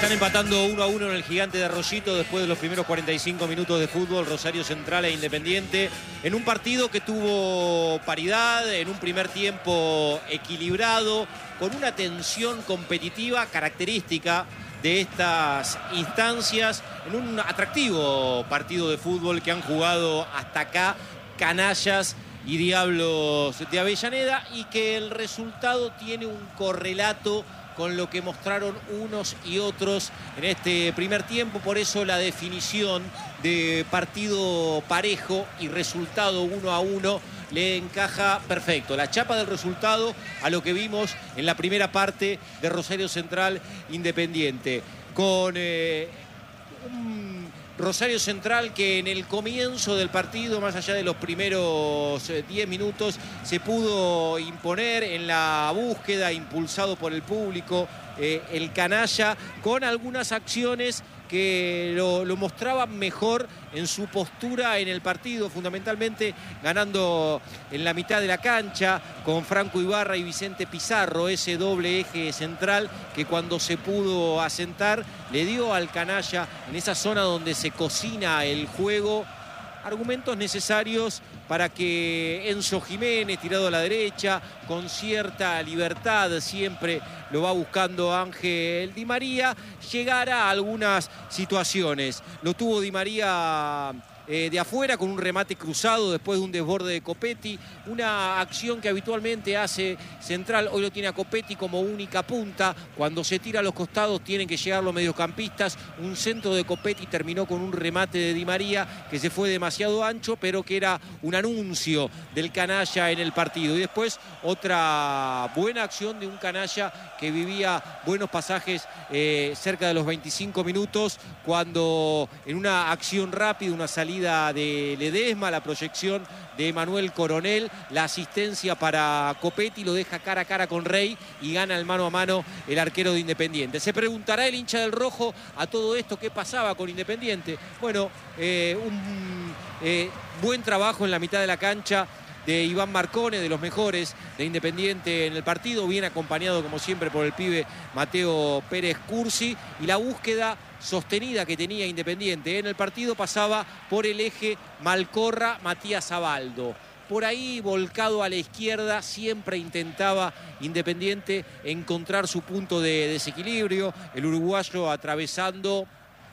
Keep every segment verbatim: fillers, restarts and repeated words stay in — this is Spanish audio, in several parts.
Están empatando uno a uno en el Gigante de Arroyito después de los primeros cuarenta y cinco minutos de fútbol, Rosario Central e Independiente, en un partido que tuvo paridad, en un primer tiempo equilibrado, con una tensión competitiva característica de estas instancias, en un atractivo partido de fútbol que han jugado hasta acá canallas y Diablos de Avellaneda, y que el resultado tiene un correlato con lo que mostraron unos y otros en este primer tiempo. Por eso la definición de partido parejo y resultado uno a uno le encaja perfecto. La chapa del resultado a lo que vimos en la primera parte de Rosario Central Independiente. Con eh, un Rosario Central que en el comienzo del partido, más allá de los primeros diez minutos, se pudo imponer en la búsqueda, impulsado por el público, eh, el canalla, con algunas acciones que lo, lo mostraban mejor en su postura en el partido, fundamentalmente ganando en la mitad de la cancha con Franco Ibarra y Vicente Pizarro, ese doble eje central que cuando se pudo asentar le dio al canalla en esa zona donde se cocina el juego argumentos necesarios para que Enzo Jiménez, tirado a la derecha, con cierta libertad, siempre lo va buscando Ángel Di María, llegara a algunas situaciones. Lo tuvo Di María eh, de afuera con un remate cruzado después de un desborde de Copetti, una acción que habitualmente hace Central. Hoy lo tiene a Copetti como única punta. Cuando se tira a los costados tienen que llegar los mediocampistas. Un centro de Copetti terminó con un remate de Di María que se fue demasiado ancho, pero que era un anuncio del canalla en el partido. Y después otra buena acción de un canalla que vivía buenos pasajes eh, cerca de los veinticinco minutos, cuando en una acción rápida, una salida de Ledesma, la proyección de Manuel Coronel, la asistencia para Copetti, lo deja cara a cara con Rey y gana el mano a mano el arquero de Independiente. Se preguntará el hincha del rojo a todo esto qué pasaba con Independiente. Bueno, eh, un eh, buen trabajo en la mitad de la cancha de Iván Marcone, de los mejores de Independiente en el partido, bien acompañado como siempre por el pibe Mateo Pérez Cursi, y la búsqueda sostenida que tenía Independiente en el partido pasaba por el eje Malcorra-Matías Abaldo. Por ahí, volcado a la izquierda, siempre intentaba Independiente encontrar su punto de desequilibrio, el uruguayo atravesando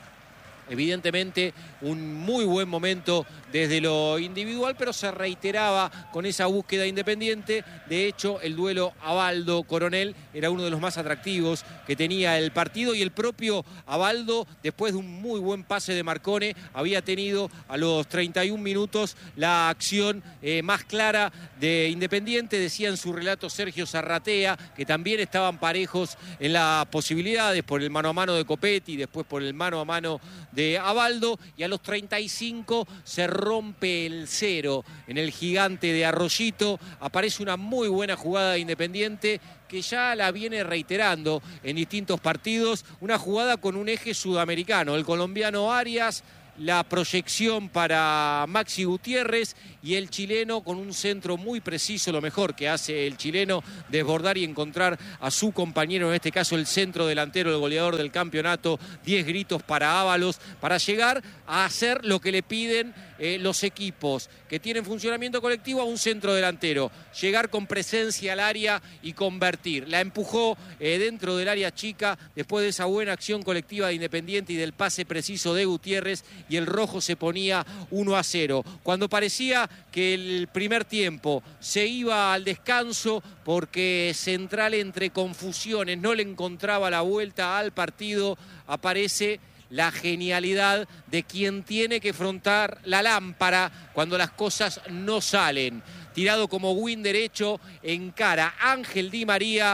evidentemente un muy buen momento desde lo individual, pero se reiteraba con esa búsqueda Independiente. De hecho, el duelo Abaldo-Coronel era uno de los más atractivos que tenía el partido, y el propio Abaldo, después de un muy buen pase de Marcone, había tenido a los treinta y un minutos la acción eh, más clara de Independiente. Decía en su relato Sergio Zarratea que también estaban parejos en las posibilidades por el mano a mano de Copetti, después por el mano a mano de de Abaldo, y a los treinta y cinco se rompe el cero en el Gigante de Arroyito. Aparece una muy buena jugada de Independiente que ya la viene reiterando en distintos partidos, una jugada con un eje sudamericano, el colombiano Arias, la proyección para Maxi Gutiérrez y el chileno con un centro muy preciso, lo mejor que hace el chileno, desbordar y encontrar a su compañero, en este caso el centro delantero, el goleador del campeonato. Diez gritos para Ábalos para llegar a hacer lo que le piden eh, los equipos que tienen funcionamiento colectivo a un centro delantero: llegar con presencia al área y convertir. La empujó eh, dentro del área chica después de esa buena acción colectiva de Independiente y del pase preciso de Gutiérrez, y el rojo se ponía uno a cero. Cuando parecía que el primer tiempo se iba al descanso porque Central, entre confusiones, no le encontraba la vuelta al partido, aparece la genialidad de quien tiene que afrontar la lámpara cuando las cosas no salen. Tirado como win derecho, encara Ángel Di María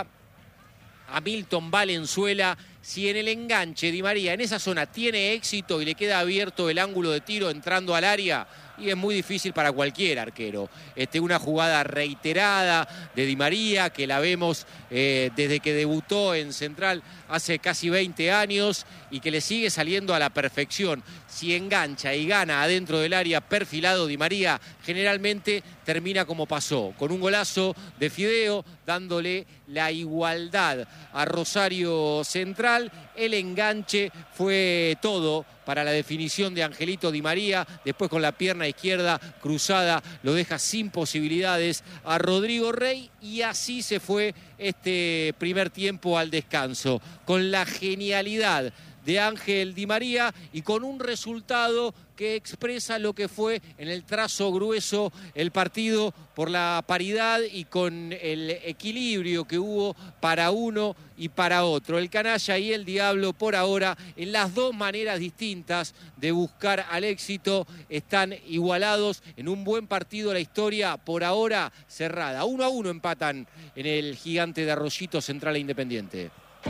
a Milton Valenzuela. Si en el enganche Di María en esa zona tiene éxito y le queda abierto el ángulo de tiro entrando al área, y es muy difícil para cualquier arquero. Este, una jugada reiterada de Di María, que la vemos eh, desde que debutó en Central hace casi veinte años y que le sigue saliendo a la perfección. Si engancha y gana adentro del área perfilado, Di María generalmente termina como pasó, con un golazo de Fideo, dándole la igualdad a Rosario Central. central, el enganche, fue todo para la definición de Angelito Di María. Después con la pierna izquierda cruzada lo deja sin posibilidades a Rodrigo Rey, y así se fue este primer tiempo al descanso, con la genialidad de Ángel Di María y con un resultado que expresa lo que fue en el trazo grueso el partido, por la paridad y con el equilibrio que hubo para uno y para otro. El canalla y el diablo, por ahora, en las dos maneras distintas de buscar al éxito, están igualados en un buen partido. La historia por ahora cerrada. Uno a uno empatan en el Gigante de Arroyito, Central e Independiente.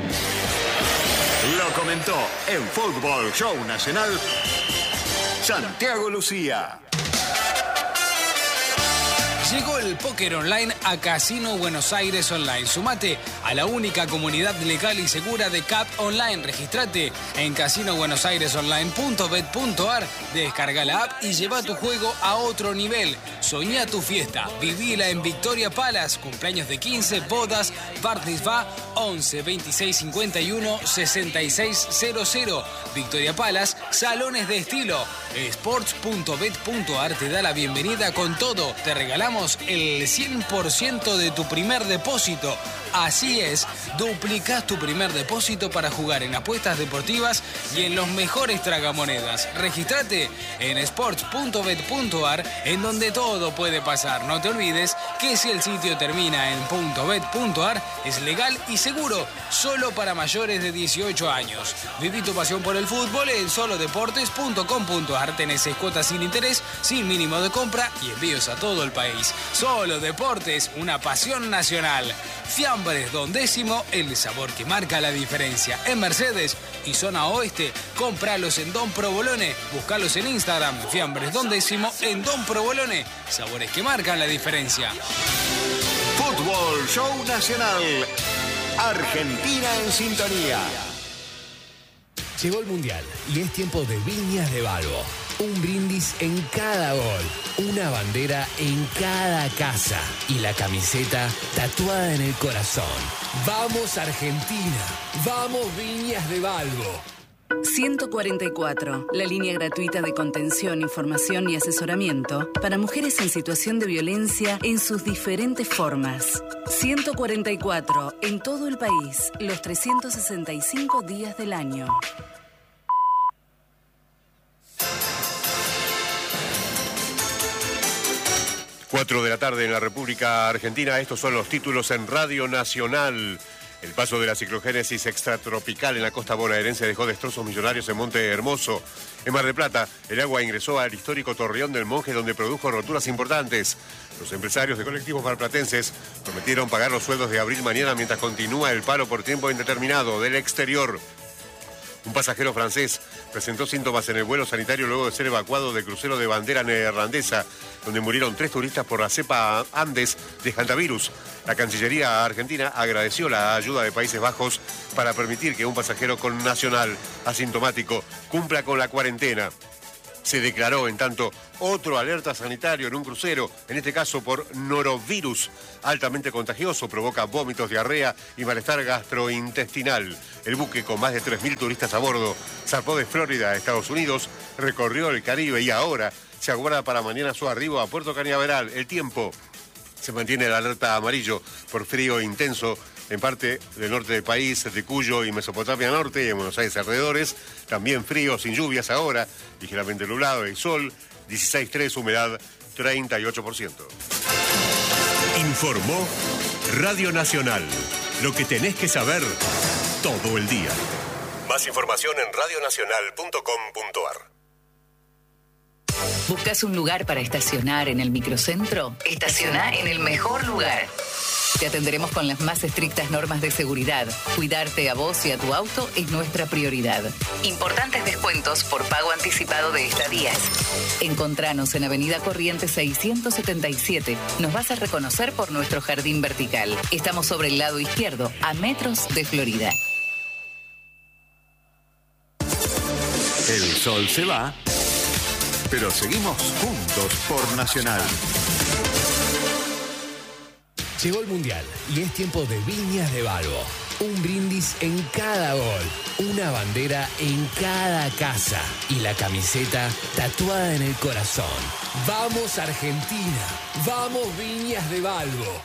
Lo comentó en Fútbol Show Nacional Santiago Lucía. Llegó el póker online a Casino Buenos Aires Online. Sumate a la única comunidad legal y segura de C A P Online. Registrate en casino buenos aires online punto bet punto ar. Descarga la app y lleva tu juego a otro nivel. Soñá tu fiesta. Vivila en Victoria Palace. Cumpleaños de quince, bodas, bar mitzvah, once veintiséis cincuenta y uno sesenta y seis cero cero. Victoria Palace, salones de estilo. sports punto bet punto ar te da la bienvenida con todo. Te regalamos el cien por ciento de tu primer depósito. Así es, duplicás tu primer depósito para jugar en apuestas deportivas y en los mejores tragamonedas. Regístrate en sports punto bet punto ar, en donde todo puede pasar. No te olvides que si el sitio termina en .bet punto ar, es legal y seguro, solo para mayores de dieciocho años. Viví tu pasión por el fútbol en solo deportes punto com punto ar. Tenés seis cuotas sin interés, sin mínimo de compra y envíos a todo el país. Solo Deportes, una pasión nacional. Fiambres Don Décimo, el sabor que marca la diferencia. En Mercedes y zona oeste, cómpralos en Don Provolone. Búscalos en Instagram, Fiambres Don Décimo en Don Provolone. Sabores que marcan la diferencia. Fútbol Show Nacional. Argentina en sintonía. Llegó el Mundial y es tiempo de Viñas de Balbo. Un brindis en cada gol, una bandera en cada casa y la camiseta tatuada en el corazón. ¡Vamos Argentina! ¡Vamos Viñas de Balbo! ciento cuarenta y cuatro, la línea gratuita de contención, información y asesoramiento para mujeres en situación de violencia en sus diferentes formas. ciento cuarenta y cuatro, en todo el país, los trescientos sesenta y cinco días del año. Cuatro de la tarde en la República Argentina. Estos son los títulos en Radio Nacional. El paso de la ciclogénesis extratropical en la costa bonaerense dejó destrozos millonarios en Monte Hermoso. En Mar del Plata, el agua ingresó al histórico Torreón del Monje, donde produjo roturas importantes. Los empresarios de colectivos marplatenses prometieron pagar los sueldos de abril mañana mientras continúa el paro por tiempo indeterminado del exterior. Un pasajero francés presentó síntomas en el vuelo sanitario luego de ser evacuado del crucero de bandera neerlandesa, donde murieron tres turistas por la cepa Andes de hantavirus. La Cancillería argentina agradeció la ayuda de Países Bajos para permitir que un pasajero con nacional asintomático cumpla con la cuarentena. Se declaró, en tanto, otro alerta sanitario en un crucero, en este caso por norovirus, altamente contagioso, provoca vómitos, diarrea y malestar gastrointestinal. El buque, con más de tres mil turistas a bordo, zarpó de Florida a Estados Unidos, recorrió el Caribe y ahora se aguarda para mañana su arribo a Puerto Cañaveral. El tiempo: se mantiene la alerta amarillo por frío intenso en parte del norte del país, de Cuyo y Mesopotamia Norte y en Buenos Aires alrededores. También frío, sin lluvias ahora, ligeramente nublado, el sol, dieciséis coma tres, humedad treinta y ocho por ciento. Informó Radio Nacional. Lo que tenés que saber todo el día. Más información en radio nacional punto com punto ar. ¿Buscas un lugar para estacionar en el microcentro? Estaciona en el mejor lugar. Te atenderemos con las más estrictas normas de seguridad. Cuidarte a vos y a tu auto es nuestra prioridad. Importantes descuentos por pago anticipado de estadías. Encontranos en Avenida Corrientes seiscientos setenta y siete. Nos vas a reconocer por nuestro jardín vertical. Estamos sobre el lado izquierdo, a metros de Florida. El sol se va, pero seguimos juntos por Nacional. Llegó el Mundial y es tiempo de Viñas de Balbo. un brindis en cada gol, una bandera en cada casa y la camiseta tatuada en el corazón. ¡Vamos Argentina! ¡Vamos Viñas de Balbo!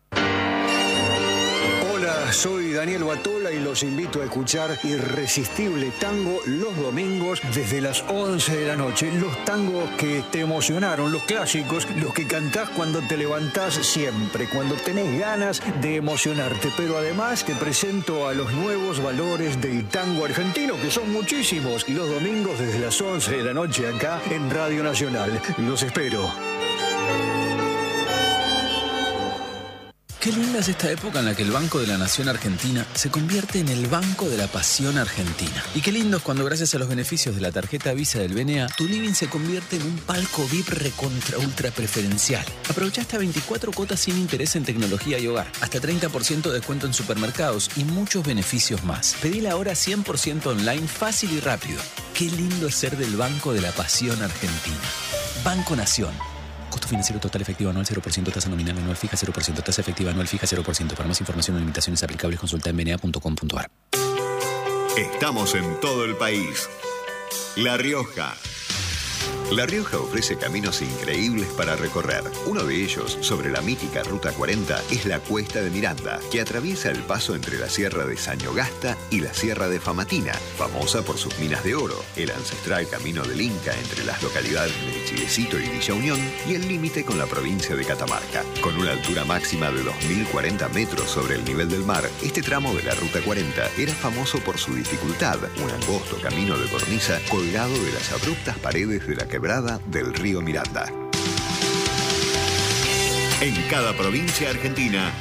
Hola, soy Daniel Batola y los invito a escuchar Irresistible Tango los domingos desde las once de la noche. Los tangos que te emocionaron, los clásicos, los que cantás cuando te levantás siempre, cuando tenés ganas de emocionarte. Pero además te presento a los nuevos valores del tango argentino, que son muchísimos. Y los domingos desde las once de la noche acá en Radio Nacional. Los espero. Qué linda es esta época en la que el Banco de la Nación Argentina se convierte en el Banco de la Pasión Argentina. Y qué lindo es cuando, gracias a los beneficios de la tarjeta Visa del B N A, tu living se convierte en un palco V I P recontra ultra preferencial. Aprovecha hasta veinticuatro cuotas sin interés en tecnología y hogar, hasta treinta por ciento de descuento en supermercados y muchos beneficios más. Pedila ahora cien por ciento online, fácil y rápido. Qué lindo es ser del Banco de la Pasión Argentina. Banco Nación. Costo financiero total efectivo anual cero por ciento, tasa nominal anual fija cero por ciento, tasa efectiva anual fija cero por ciento. Para más información o limitaciones aplicables, consulta en b n a punto com punto a r. Estamos en todo el país. La Rioja. La Rioja ofrece caminos increíbles para recorrer. Uno de ellos, sobre la mítica Ruta cuarenta, es la Cuesta de Miranda, que atraviesa el paso entre la Sierra de Sañogasta y la Sierra de Famatina, famosa por sus minas de oro, el ancestral Camino del Inca entre las localidades de Chilecito y Villa Unión y el límite con la provincia de Catamarca. Con una altura máxima de dos mil cuarenta metros sobre el nivel del mar, este tramo de la Ruta cuarenta era famoso por su dificultad, un angosto camino de cornisa colgado de las abruptas paredes de la quebrada del río Miranda. En cada provincia argentina,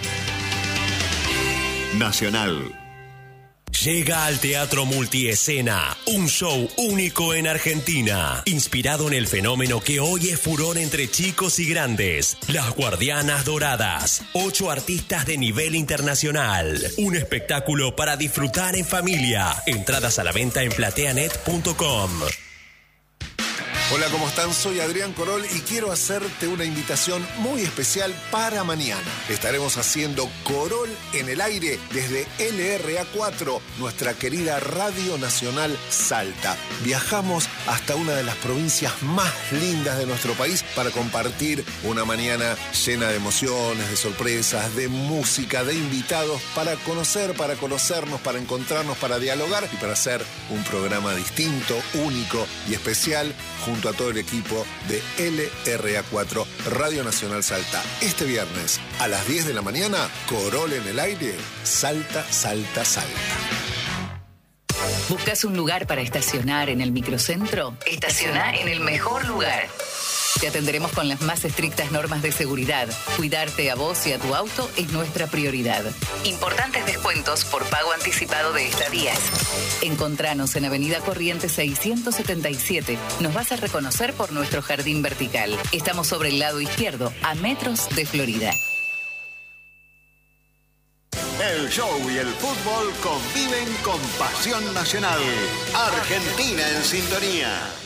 Nacional. Llega al Teatro Multiescena, un show único en Argentina, inspirado en el fenómeno que hoy es furor entre chicos y grandes, Las Guardianas Doradas, ocho artistas de nivel internacional, un espectáculo para disfrutar en familia. Entradas a la venta en plateanet punto com. Hola, ¿cómo están? Soy Adrián Corol y quiero hacerte una invitación muy especial para mañana. Estaremos haciendo Corol en el aire desde L R A cuatro, nuestra querida Radio Nacional Salta. Viajamos hasta una de las provincias más lindas de nuestro país para compartir una mañana llena de emociones, de sorpresas, de música, de invitados, para conocer, para conocernos, para encontrarnos, para dialogar y para hacer un programa distinto, único y especial junto a todo el equipo de L R A cuatro Radio Nacional Salta. Este viernes a las diez de la mañana, Corol en el aire, Salta, Salta, Salta. ¿Buscas un lugar para estacionar en el microcentro? Estaciona en el mejor lugar. Te atenderemos con las más estrictas normas de seguridad. Cuidarte a vos y a tu auto es nuestra prioridad. Importantes descuentos por pago anticipado de estadías. Encontranos en Avenida Corrientes seiscientos setenta y siete. Nos vas a reconocer por nuestro jardín vertical. Estamos sobre el lado izquierdo, a metros de Florida. El show y el fútbol conviven con pasión nacional. Argentina en sintonía.